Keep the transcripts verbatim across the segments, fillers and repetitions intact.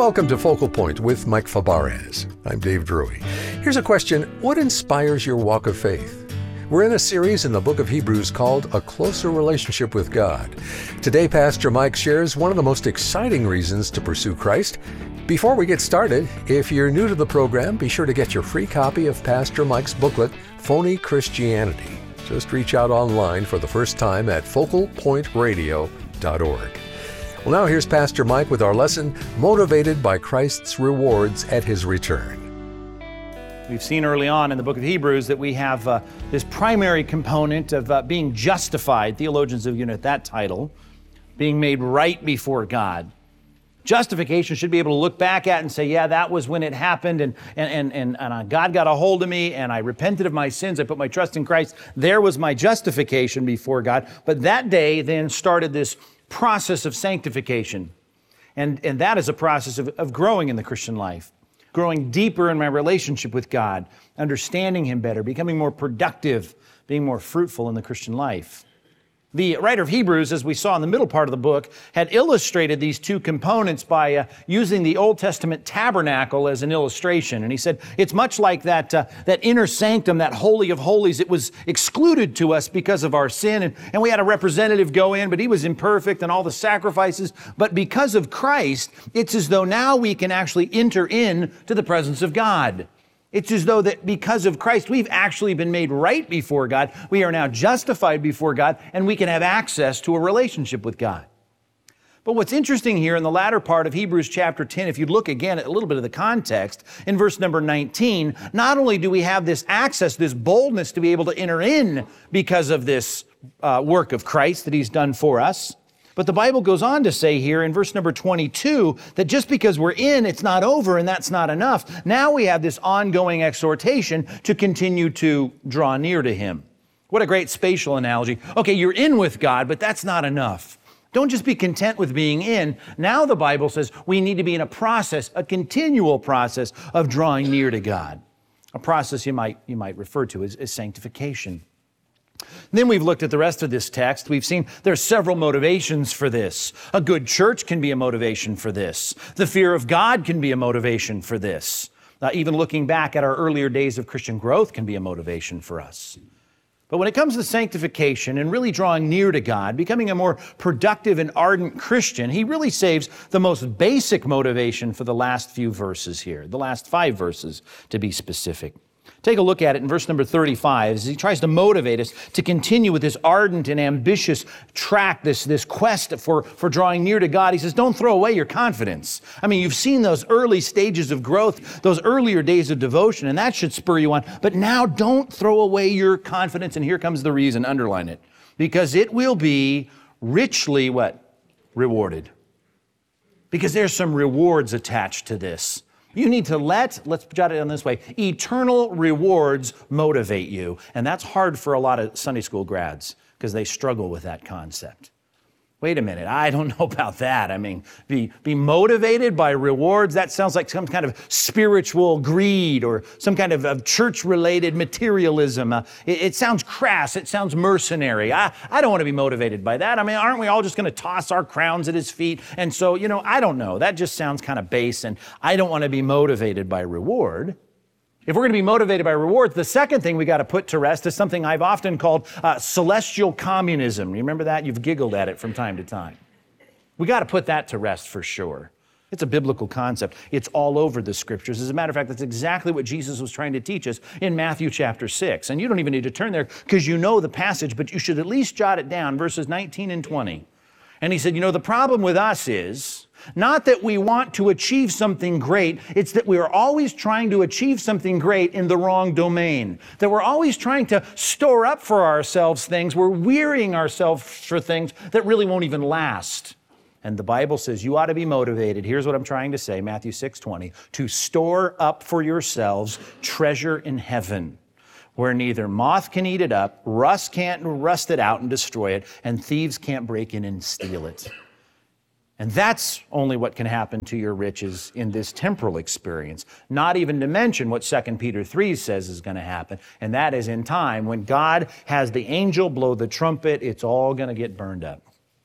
welcome to Focal Point with Mike Fabarez. I'm Dave Drury. Here's a question: what inspires your walk of faith? We're in a series in the book of Hebrews called A Closer Relationship with God. Today, Pastor Mike shares one of the most exciting reasons to pursue Christ. Before we get started, if you're new to the program, be sure to get your free copy of Pastor Mike's booklet, Phony Christianity. Just reach out online for the first time at focal point radio dot org. Well, now here's Pastor Mike with our lesson, Motivated by Christ's Rewards at His Return. We've seen early on in the book of Hebrews that we have uh, this primary component of uh, being justified. Theologians have given it that title, being made right before God. Justification should be able to look back at and say, yeah, that was when it happened, and, and, and, and, and uh, God got a hold of me, and I repented of my sins, I put my trust in Christ. There was my justification before God. But that day then started this process of sanctification. And, and that is a process of, of growing in the Christian life, growing deeper in my relationship with God, understanding Him better, becoming more productive, being more fruitful in the Christian life. The writer of Hebrews, as we saw in the middle part of the book, had illustrated these two components by uh, using the Old Testament tabernacle as an illustration. And he said, it's much like that uh, that inner sanctum, that holy of holies. It was excluded to us because of our sin. And, and we had a representative go in, but he was imperfect and all the sacrifices. But because of Christ, it's as though now we can actually enter in to the presence of God. It's as though that because of Christ, we've actually been made right before God. We are now justified before God, and we can have access to a relationship with God. But what's interesting here in the latter part of Hebrews chapter ten, if you look again at a little bit of the context, in verse number nineteen, not only do we have this access, this boldness to be able to enter in because of this uh, work of Christ that He's done for us, but the Bible goes on to say here in verse number twenty-two that just because we're in, it's not over and that's not enough. Now we have this ongoing exhortation to continue to draw near to Him. What a great spatial analogy. Okay, you're in with God, but that's not enough. Don't just be content with being in. Now the Bible says we need to be in a process, a continual process of drawing near to God. A process you might, you might refer to as, as sanctification. Then we've looked at the rest of this text. We've seen there are several motivations for this. A good church can be a motivation for this. The fear of God can be a motivation for this. Uh, even looking back at our earlier days of Christian growth can be a motivation for us. But when it comes to sanctification and really drawing near to God, becoming a more productive and ardent Christian, he really saves the most basic motivation for the last few verses here, the last five verses to be specific. Take a look at it in verse number thirty-five as he tries to motivate us to continue with this ardent and ambitious track, this, this quest for, for drawing near to God. He says, don't throw away your confidence. I mean, you've seen those early stages of growth, those earlier days of devotion, and that should spur you on. But now don't throw away your confidence. And here comes the reason, underline it. Because it will be richly what? Rewarded. Because there's some rewards attached to this. You need to let, let's jot it down this way, eternal rewards motivate you. And that's hard for a lot of Sunday school grads because they struggle with that concept. Wait a minute, I don't know about that. I mean, be, be motivated by rewards, that sounds like some kind of spiritual greed or some kind of, of church-related materialism. Uh, it, it sounds crass, it sounds mercenary. I, I don't want to be motivated by that. I mean, aren't we all just going to toss our crowns at His feet? And so, you know, I don't know. That just sounds kind of base, and I don't want to be motivated by reward. If we're going to be motivated by rewards, the second thing we got to put to rest is something I've often called uh, celestial communism. You remember that? You've giggled at it from time to time. We got to put that to rest for sure. It's a biblical concept. It's all over the scriptures. As a matter of fact, that's exactly what Jesus was trying to teach us in Matthew chapter six. And you don't even need to turn there because you know the passage, but you should at least jot it down, verses nineteen and twenty. And he said, you know, the problem with us is not that we want to achieve something great, it's that we are always trying to achieve something great in the wrong domain. That we're always trying to store up for ourselves things, we're wearying ourselves for things that really won't even last. And the Bible says you ought to be motivated, here's what I'm trying to say, Matthew six twenty, to store up for yourselves treasure in heaven, where neither moth can eat it up, rust can't rust it out and destroy it, and thieves can't break in and steal it. And that's only what can happen to your riches in this temporal experience. Not even to mention what Second Peter three says is going to happen. And that is in time, when God has the angel blow the trumpet, it's all going to get burned up.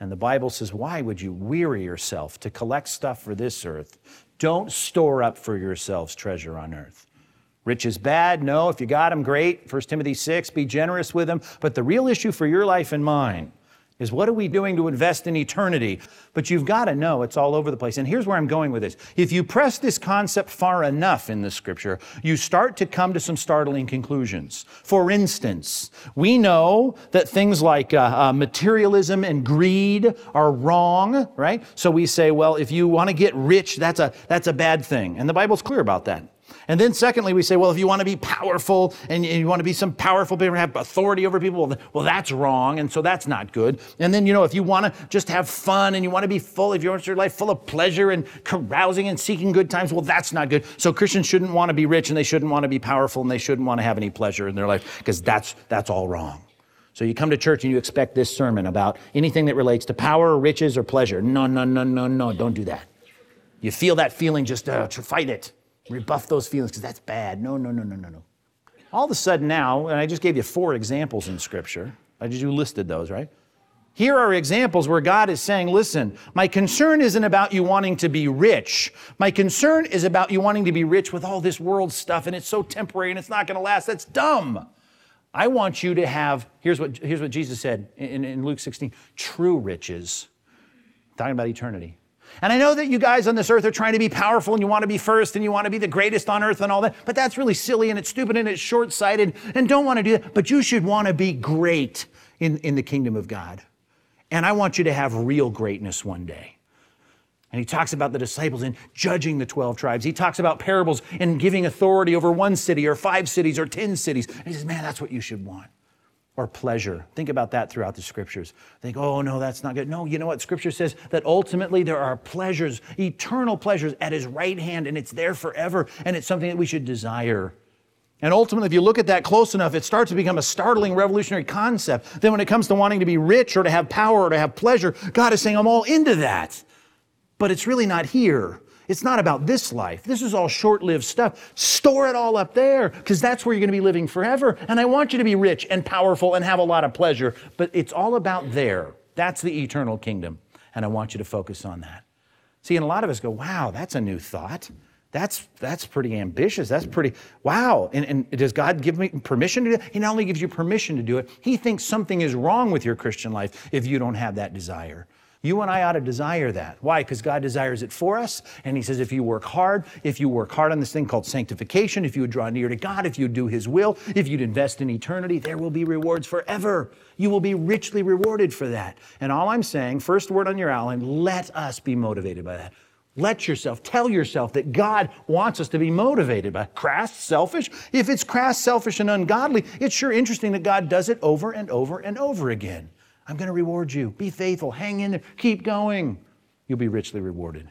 And the Bible says, why would you weary yourself to collect stuff for this earth? Don't store up for yourselves treasure on earth. Rich is bad? No. If you got them, great. First Timothy six, be generous with them. But the real issue for your life and mine is, what are we doing to invest in eternity? But you've got to know it's all over the place. And here's where I'm going with this. If you press this concept far enough in the Scripture, you start to come to some startling conclusions. For instance, we know that things like uh, uh, materialism and greed are wrong, right? So we say, well, if you want to get rich, that's a, that's a bad thing. And the Bible's clear about that. And then secondly, we say, well, if you want to be powerful and you want to be some powerful people and have authority over people, well, well, that's wrong. And so that's not good. And then, you know, if you want to just have fun and you want to be full, if you want your life full of pleasure and carousing and seeking good times, well, that's not good. So Christians shouldn't want to be rich and they shouldn't want to be powerful and they shouldn't want to have any pleasure in their life, because that's, that's all wrong. So you come to church and you expect this sermon about anything that relates to power, riches, or pleasure. No, no, no, no, no, don't do that. You feel that feeling, just uh, fight it. Rebuff those feelings, because that's bad. No, no, no, no, no, no. All of a sudden now, and I just gave you four examples in Scripture. I just you listed those, right? Here are examples where God is saying, listen, my concern isn't about you wanting to be rich. My concern is about you wanting to be rich with all this world stuff, and it's so temporary and it's not going to last. That's dumb. I want you to have, here's what, here's what Jesus said in, in Luke sixteen, true riches. Talking about eternity. And I know that you guys on this earth are trying to be powerful and you want to be first and you want to be the greatest on earth and all that, but that's really silly and it's stupid and it's short-sighted and don't want to do that. But you should want to be great in, in the kingdom of God. And I want you to have real greatness one day. And he talks about the disciples in judging the twelve tribes. He talks about parables and giving authority over one city or five cities or ten cities. And he says, man, that's what you should want. Or pleasure. Think about that throughout the Scriptures. Think, oh, no, that's not good. No, you know what? Scripture says that ultimately there are pleasures, eternal pleasures at His right hand, and it's there forever, and it's something that we should desire. And ultimately, if you look at that close enough, it starts to become a startling, revolutionary concept. Then when it comes to wanting to be rich or to have power or to have pleasure, God is saying, I'm all into that. But it's really not here. It's not about this life. This is all short-lived stuff. Store it all up there, because that's where you're going to be living forever. And I want you to be rich and powerful and have a lot of pleasure, but it's all about there. That's the eternal kingdom, and I want you to focus on that. See, and a lot of us go, wow, that's a new thought. That's that's pretty ambitious. That's pretty, wow. And, and does God give me permission to do it? He not only gives you permission to do it, He thinks something is wrong with your Christian life if you don't have that desire. You and I ought to desire that. Why? Because God desires it for us. And He says, if you work hard, if you work hard on this thing called sanctification, if you would draw near to God, if you would do His will, if you'd invest in eternity, there will be rewards forever. You will be richly rewarded for that. And all I'm saying, first word on your outline, let us be motivated by that. Let yourself, tell yourself that God wants us to be motivated by crass, selfish. If it's crass, selfish, and ungodly, it's sure interesting that God does it over and over and over again. I'm going to reward you. Be faithful. Hang in there. Keep going. You'll be richly rewarded.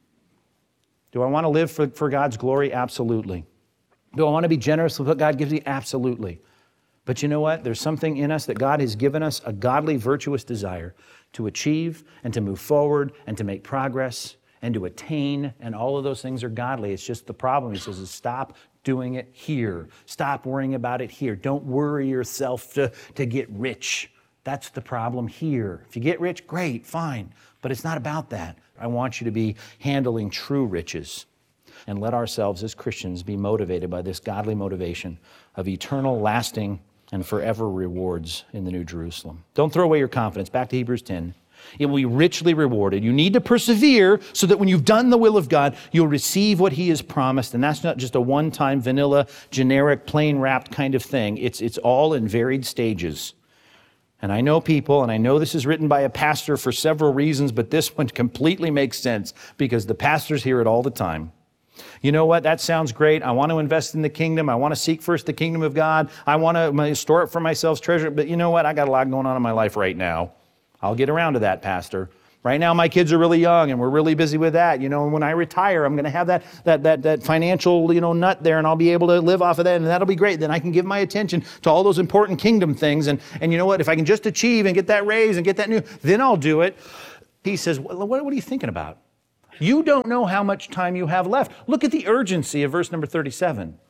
Do I want to live for, for God's glory? Absolutely. Do I want to be generous with what God gives me? Absolutely. But you know what? There's something in us that God has given us, a godly, virtuous desire to achieve and to move forward and to make progress and to attain, and all of those things are godly. It's just the problem, He says, is stop doing it here. Stop worrying about it here. Don't worry yourself to, to get rich. That's the problem here. If you get rich, great, fine. But it's not about that. I want you to be handling true riches and let ourselves as Christians be motivated by this godly motivation of eternal, lasting, and forever rewards in the New Jerusalem. Don't throw away your confidence. Back to Hebrews ten. It will be richly rewarded. You need to persevere so that when you've done the will of God, you'll receive what He has promised. And that's not just a one-time, vanilla, generic, plain-wrapped kind of thing. It's, it's all in varied stages. And I know people, and I know this is written by a pastor for several reasons, but this one completely makes sense because the pastors hear it all the time. You know what? That sounds great. I want to invest in the kingdom. I want to seek first the kingdom of God. I want to store it for myself, treasure it. But you know what? I got a lot going on in my life right now. I'll get around to that, Pastor. Right now, my kids are really young, and we're really busy with that. You know, and when I retire, I'm going to have that that that that financial, you know, nut there, and I'll be able to live off of that, and that'll be great. Then I can give my attention to all those important kingdom things. And and you know what? If I can just achieve and get that raise and get that new, then I'll do it. He says, what, what are you thinking about? You don't know how much time you have left. Look at the urgency of verse number thirty-seven.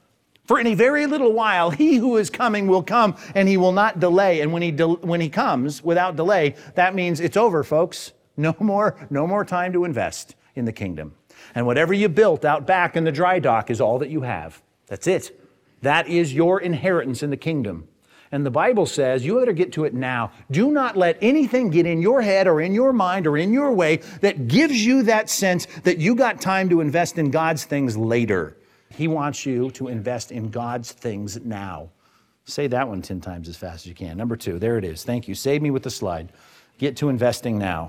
For in a very little while, he who is coming will come, and he will not delay. And when he de- when he comes without delay, that means it's over, folks. No more, no more time to invest in the kingdom. And whatever you built out back in the dry dock is all that you have. That's it. That is your inheritance in the kingdom. And the Bible says you better get to it now. Do not let anything get in your head or in your mind or in your way that gives you that sense that you got time to invest in God's things later. He wants you to invest in God's things now. Say that one ten times as fast as you can. Number two, there it is. Thank you. Save me with the slide. Get to investing now.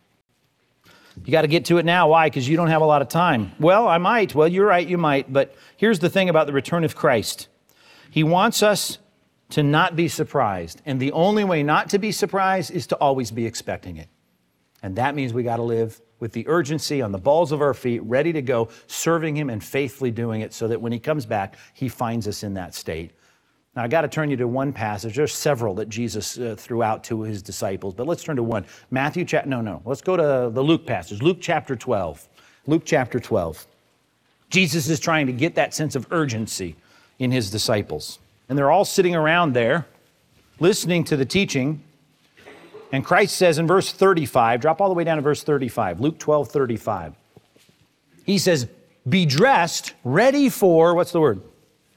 You got to get to it now. Why? Because you don't have a lot of time. Well, I might. Well, you're right, you might. But here's the thing about the return of Christ. He wants us to not be surprised. And the only way not to be surprised is to always be expecting it. And that means we got to live with the urgency on the balls of our feet, ready to go, serving him and faithfully doing it so that when he comes back, he finds us in that state. Now, I got to turn you to one passage. There's several that Jesus uh, threw out to his disciples, but let's turn to one. Matthew, chapter, no, no, let's go to the Luke passage, Luke chapter twelve. Luke chapter twelve. Jesus is trying to get that sense of urgency in his disciples. And they're all sitting around there, listening to the teaching. And Christ says in verse thirty-five, drop all the way down to verse thirty-five, Luke twelve, thirty-five. He says, be dressed, ready for, what's the word?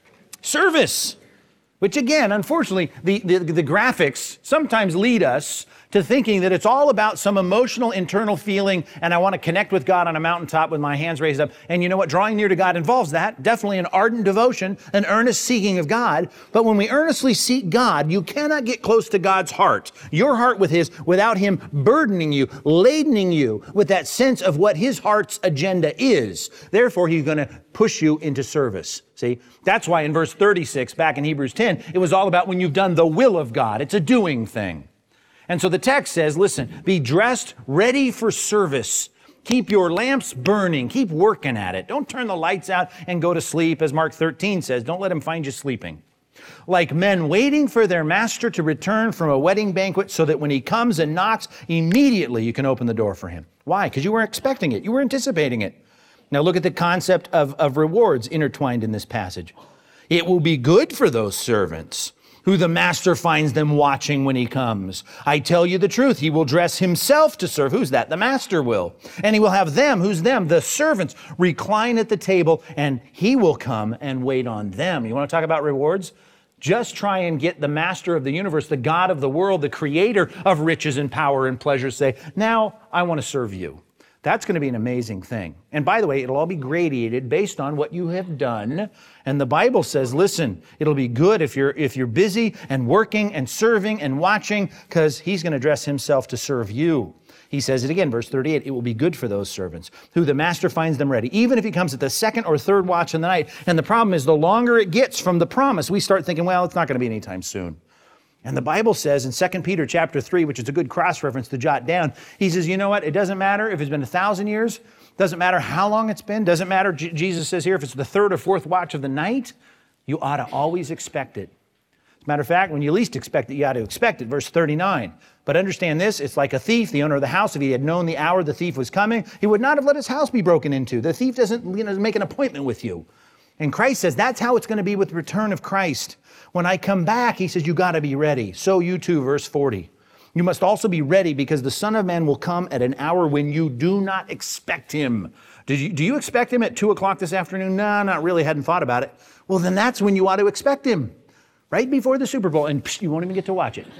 Service. Which again, unfortunately, the, the, the graphics sometimes lead us to thinking that it's all about some emotional internal feeling and I want to connect with God on a mountaintop with my hands raised up. And you know what? Drawing near to God involves that. Definitely an ardent devotion, an earnest seeking of God. But when we earnestly seek God, you cannot get close to God's heart, your heart with his, without him burdening you, ladening you with that sense of what his heart's agenda is. Therefore, he's going to push you into service. See, that's why in verse thirty-six, back in Hebrews ten, it was all about when you've done the will of God. It's a doing thing. And so the text says, listen, be dressed, ready for service. Keep your lamps burning. Keep working at it. Don't turn the lights out and go to sleep, as Mark thirteen says. Don't let him find you sleeping. Like men waiting for their master to return from a wedding banquet so that when he comes and knocks, immediately you can open the door for him. Why? Because you were expecting it. You were anticipating it. Now look at the concept of, of rewards intertwined in this passage. It will be good for those servants who the master finds them watching when he comes. I tell you the truth, he will dress himself to serve. Who's that? The master will. And he will have them, who's them? The servants, recline at the table, and he will come and wait on them. You want to talk about rewards? Just try and get the master of the universe, the God of the world, the creator of riches and power and pleasure, say, now I want to serve you. That's going to be an amazing thing. And by the way, it'll all be gradated based on what you have done. And the Bible says, listen, it'll be good if you're if you're busy and working and serving and watching, because he's going to dress himself to serve you. He says it again, verse thirty-eight, it will be good for those servants who the master finds them ready, even if he comes at the second or third watch in the night. And the problem is the longer it gets from the promise, we start thinking, well, it's not going to be anytime soon. And the Bible says in Second Peter chapter three, which is a good cross-reference to jot down, he says, you know what? It doesn't matter if it's been a thousand years. Doesn't matter how long it's been. Doesn't matter, J- Jesus says here, if it's the third or fourth watch of the night, you ought to always expect it. As a matter of fact, when you least expect it, you ought to expect it. Verse thirty-nine. But understand this, it's like a thief, the owner of the house. If he had known the hour the thief was coming, he would not have let his house be broken into. The thief doesn't you know, make an appointment with you. And Christ says that's how it's going to be with the return of Christ. When I come back, he says, you got to be ready. So you too, verse forty. You must also be ready because the Son of Man will come at an hour when you do not expect him. Did you, do you expect him at two o'clock this afternoon? No, not really. Hadn't thought about it. Well, then that's when you ought to expect him. Right before the Super Bowl. And psh, you won't even get to watch it.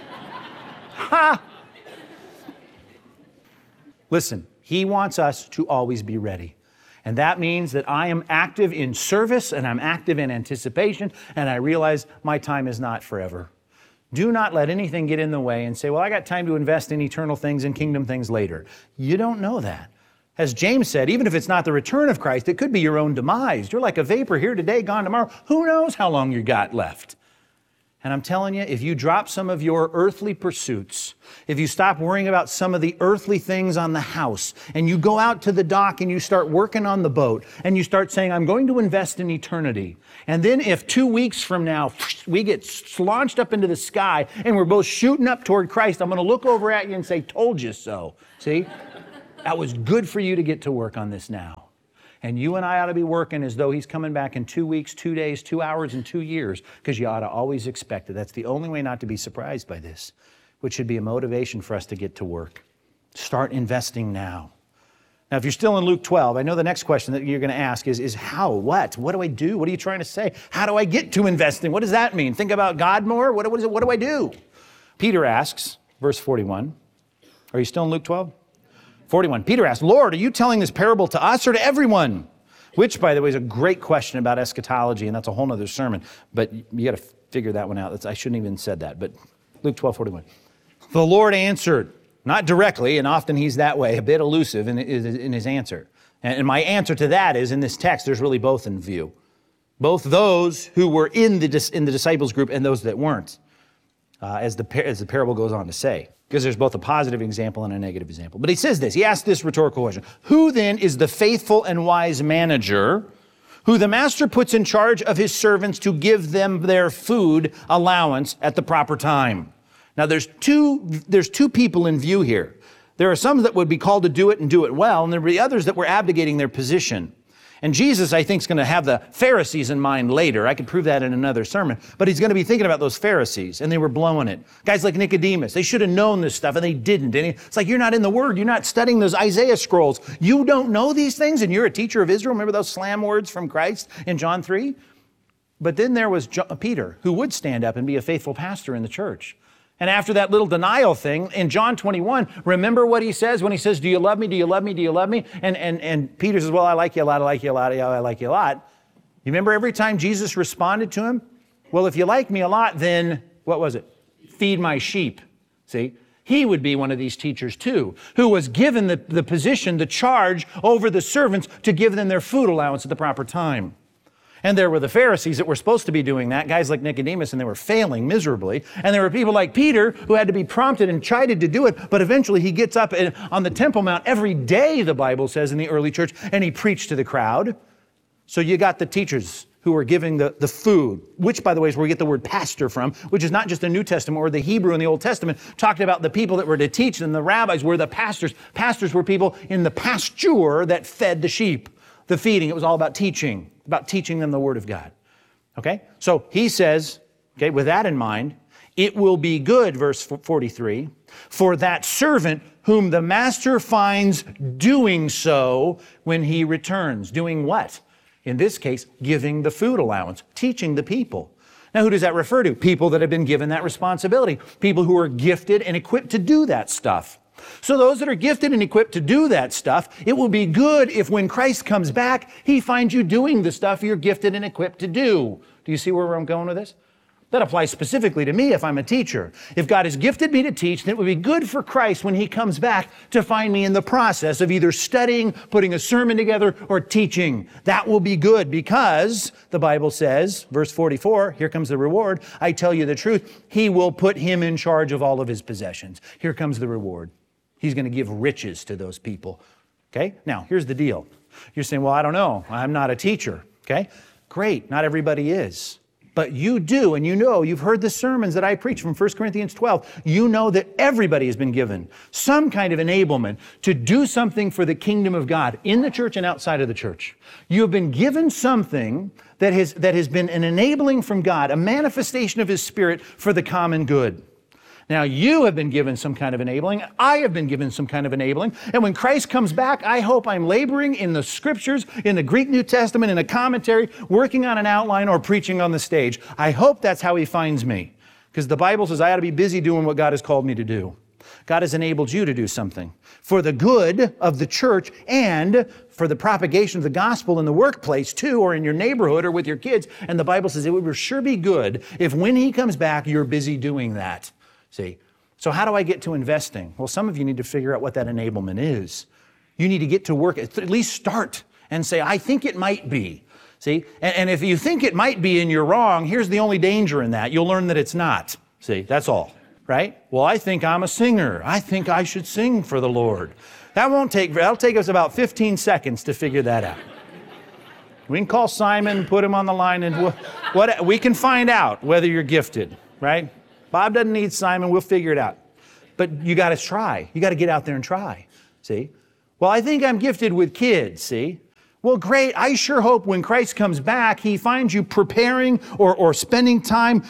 Ha! Listen, he wants us to always be ready. And that means that I am active in service and I'm active in anticipation and I realize my time is not forever. Do not let anything get in the way and say, well, I got time to invest in eternal things and kingdom things later. You don't know that. As James said, even if it's not the return of Christ, it could be your own demise. You're like a vapor here today, gone tomorrow. Who knows how long you got left? And I'm telling you, if you drop some of your earthly pursuits, if you stop worrying about some of the earthly things on the house, and you go out to the dock and you start working on the boat, and you start saying, I'm going to invest in eternity. And then if two weeks from now, we get launched up into the sky, and we're both shooting up toward Christ, I'm going to look over at you and say, told you so. See? That was good for you to get to work on this now. And you and I ought to be working as though he's coming back in two weeks, two days, two hours, and two years, because you ought to always expect it. That's the only way not to be surprised by this, which should be a motivation for us to get to work. Start investing now. Now, if you're still in Luke twelve, I know the next question that you're going to ask is, is how? What? What do I do? What are you trying to say? How do I get to investing? What does that mean? Think about God more? What, what, is it, what do I do? Peter asks, verse forty-one. Are you still in Luke twelve? forty-one. Peter asked, Lord, are you telling this parable to us or to everyone? Which, by the way, is a great question about eschatology, and that's a whole other sermon. But you got to figure that one out. That's, I shouldn't even have said that. But Luke twelve, forty-one. The Lord answered, not directly, and often he's that way, a bit elusive in, in his answer. And my answer to that is, in this text, there's really both in view. Both those who were in the, in the disciples group and those that weren't, uh, as, the, as the parable goes on to say. Because there's both a positive example and a negative example. But he says this, he asked this rhetorical question. Who then is the faithful and wise manager who the master puts in charge of his servants to give them their food allowance at the proper time? Now there's two, there's two people in view here. There are some that would be called to do it and do it well, and there would be others that were abdicating their position. And Jesus, I think, is going to have the Pharisees in mind later. I could prove that in another sermon. But he's going to be thinking about those Pharisees, and they were blowing it. Guys like Nicodemus, they should have known this stuff, and they didn't. And it's like, you're not in the Word. You're not studying those Isaiah scrolls. You don't know these things, and you're a teacher of Israel. Remember those slam words from Christ in John three? But then there was Peter, who would stand up and be a faithful pastor in the church. And after that little denial thing, in John twenty-one, remember what he says when he says, do you love me, do you love me, do you love me? And, and, and Peter says, well, I like you a lot, I like you a lot, I like you a lot. You remember every time Jesus responded to him? Well, if you like me a lot, then, what was it? Feed my sheep. See? He would be one of these teachers too, who was given the, the position, the charge over the servants to give them their food allowance at the proper time. And there were the Pharisees that were supposed to be doing that, guys like Nicodemus, and they were failing miserably. And there were people like Peter who had to be prompted and chided to do it, but eventually he gets up on the Temple Mount every day, the Bible says in the early church, and he preached to the crowd. So you got the teachers who were giving the, the food, which, by the way, is where we get the word pastor from, which is not just the New Testament or the Hebrew in the Old Testament, talked about the people that were to teach, and the rabbis were the pastors. Pastors were people in the pasture that fed the sheep. The feeding, it was all about teaching, about teaching them the Word of God. Okay? So he says, okay, with that in mind, it will be good, verse forty-three, for that servant whom the master finds doing so when he returns. Doing what? In this case, giving the food allowance, teaching the people. Now, who does that refer to? People that have been given that responsibility. People who are gifted and equipped to do that stuff. So those that are gifted and equipped to do that stuff, it will be good if when Christ comes back, he finds you doing the stuff you're gifted and equipped to do. Do you see where I'm going with this? That applies specifically to me if I'm a teacher. If God has gifted me to teach, then it would be good for Christ when he comes back to find me in the process of either studying, putting a sermon together, or teaching. That will be good because the Bible says, verse forty-four, here comes the reward. I tell you the truth, he will put him in charge of all of his possessions. Here comes the reward. He's going to give riches to those people. Okay? Now, here's the deal. You're saying, well, I don't know. I'm not a teacher. Okay? Great. Not everybody is. But you do, and you know, you've heard the sermons that I preach from First Corinthians twelve. You know that everybody has been given some kind of enablement to do something for the kingdom of God in the church and outside of the church. You have been given something that has, that has been an enabling from God, a manifestation of his Spirit for the common good. Now, you have been given some kind of enabling. I have been given some kind of enabling. And when Christ comes back, I hope I'm laboring in the scriptures, in the Greek New Testament, in a commentary, working on an outline, or preaching on the stage. I hope that's how he finds me. Because the Bible says I ought to be busy doing what God has called me to do. God has enabled you to do something for the good of the church and for the propagation of the gospel in the workplace too, or in your neighborhood or with your kids. And the Bible says it would sure be good if when he comes back, you're busy doing that. See, so how do I get to investing? Well, some of you need to figure out what that enablement is. You need to get to work, at least start and say, I think it might be. See, and, and if you think it might be and you're wrong, here's the only danger in that. You'll learn that it's not. See, that's all, right? Well, I think I'm a singer. I think I should sing for the Lord. That won't take, that'll take us about fifteen seconds to figure that out. We can call Simon, put him on the line, and we'll, what, we can find out whether you're gifted, right? Bob doesn't need Simon. We'll figure it out. But you got to try. You got to get out there and try. See? Well, I think I'm gifted with kids. See? Well, great. I sure hope when Christ comes back, he finds you preparing or, or spending time